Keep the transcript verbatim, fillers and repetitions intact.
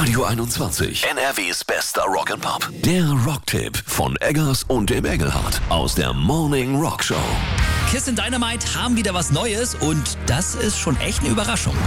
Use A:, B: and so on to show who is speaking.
A: Radio einundzwanzig, N R Ws bester Rock'n'Pop. Der Rocktipp von Eggers und dem Engelhardt aus der Morning Rock Show.
B: Kiss and Dynamite haben wieder was Neues und das ist schon echt eine Überraschung.